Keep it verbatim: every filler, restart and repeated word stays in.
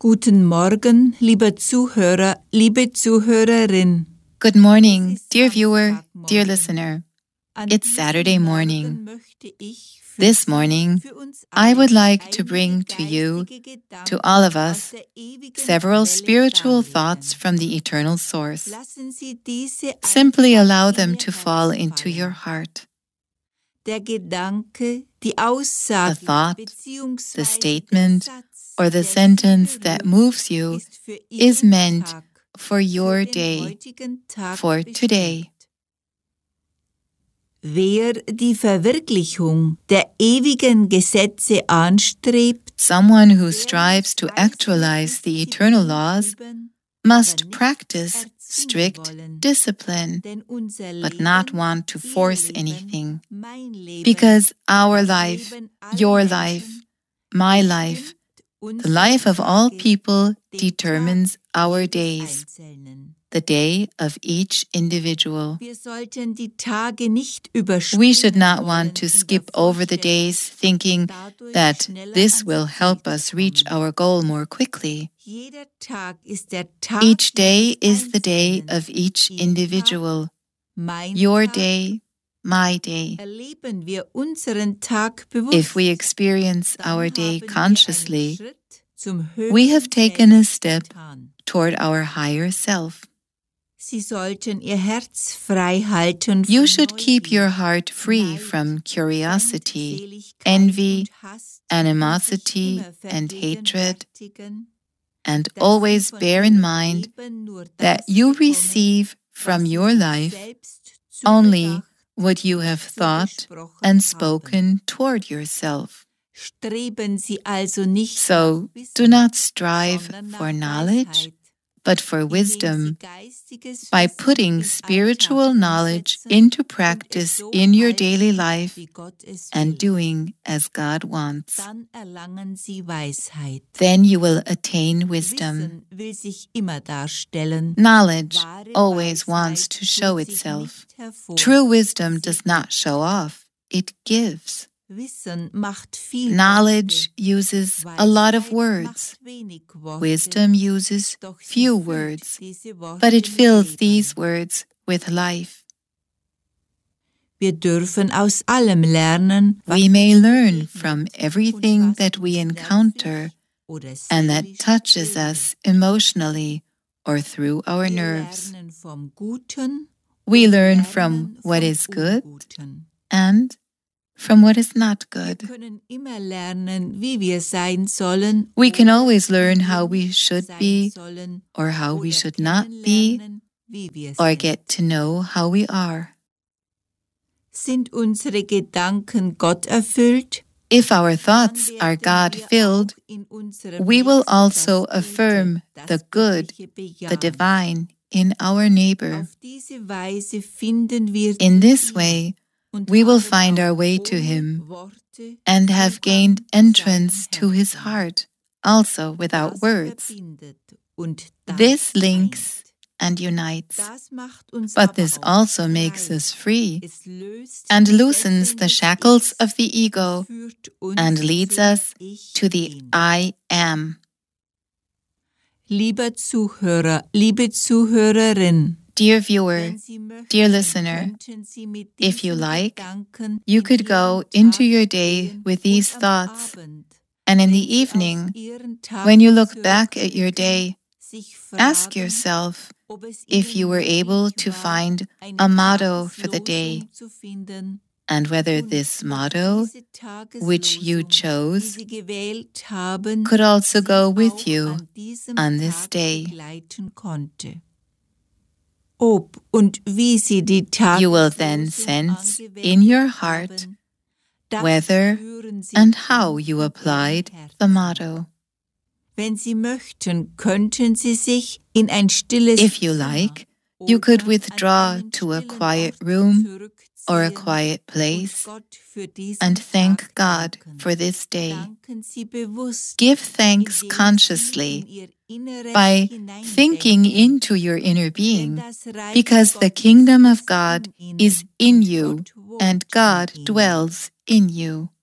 Guten Morgen, lieber Zuhörer, liebe Zuhörerin. Good morning, dear viewer, dear listener. It's Saturday morning. This morning, I would like to bring to you, to all of us, several spiritual thoughts from the eternal source. Simply allow them to fall into your heart. A thought, the statement, or the sentence that moves you is meant for your day, for today. Wer die Verwirklichung der ewigen Gesetze anstrebt, someone who strives to actualize the eternal laws must practice strict discipline, but not want to force anything, because our life, your life, my life, the life of all people determines our days, the day of each individual. We should not want to skip over the days thinking that this will help us reach our goal more quickly. Each day is the day of each individual. Your day, my day. If we experience our day consciously, we have taken a step toward our higher self. You should keep your heart free from curiosity, envy, animosity, and hatred, and always bear in mind that you receive from your life only what you have thought and spoken toward yourself. So, do not strive for knowledge, but for wisdom, by putting spiritual knowledge into practice in your daily life and doing as God wants. Then you will attain wisdom. Knowledge always wants to show itself. True wisdom does not show off, it gives. Knowledge uses a lot of words. Wisdom uses few words, but it fills these words with life. We may learn from everything that we encounter and that touches us emotionally or through our nerves. We learn from what is good and from what is not good. We can always learn how we should be or how we should not be, or get to know how we are. If our thoughts are God-filled, we will also affirm the good, the divine, in our neighbor. In this way, we will find our way to him and have gained entrance to his heart, also without words. This links and unites, but this also makes us free and loosens the shackles of the ego and leads us to the I am. Lieber Zuhörer, liebe Zuhörerin, dear viewer, dear listener, if you like, you could go into your day with these thoughts, and in the evening, when you look back at your day, ask yourself if you were able to find a motto for the day, and whether this motto, which you chose, could also go with you on this day. You will then sense in your heart whether and how you applied the motto. If you like, you could withdraw to a quiet room or a quiet place and thank God for this day. Give thanks consciously by thinking into your inner being, because the kingdom of God is in you and God dwells in you.